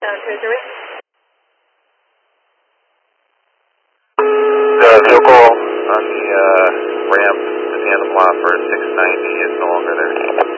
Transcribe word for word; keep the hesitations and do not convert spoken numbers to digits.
Down two three. The vehicle on the uh, ramp, the tandem lot for six ninety is no longer there.